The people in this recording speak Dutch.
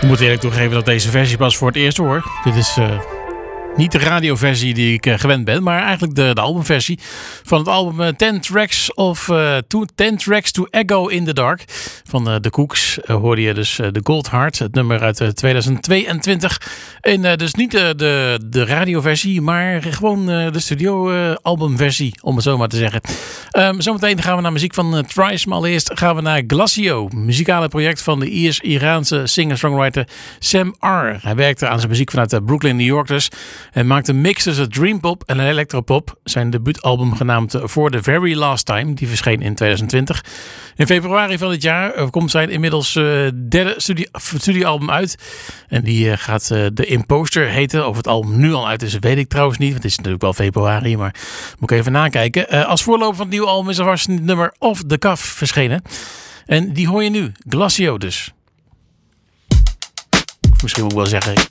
Ik moet eerlijk toegeven dat deze versie pas voor het eerst hoor. Dit is niet de radioversie die ik gewend ben, maar eigenlijk de albumversie van het album 10 Tracks to Echo in the Dark van de Cooks. Hoorde je dus de Gold Heart, het nummer uit 2022. En dus niet de radioversie, maar gewoon de studio albumversie, om het zo maar te zeggen. Zometeen gaan we naar muziek van Trice, maar allereerst gaan we naar Glacio, muzikale project van de Iraanse singer-songwriter Sam R. Hij werkte aan zijn muziek vanuit Brooklyn, New York dus. En maakte een mix tussen dreampop en electropop. Zijn debuutalbum genaamd For the Very Last Time. Die verscheen in 2020. In februari van dit jaar komt zijn inmiddels derde studioalbum uit. En die gaat The Imposter heten. Of het album nu al uit is, weet ik trouwens niet. Want het is natuurlijk wel februari, maar moet ik even nakijken. Als voorloper van het nieuwe album is er vast het nummer Off the Cuff verschenen. En die hoor je nu. Glacio dus. Of misschien moet ik wel zeggen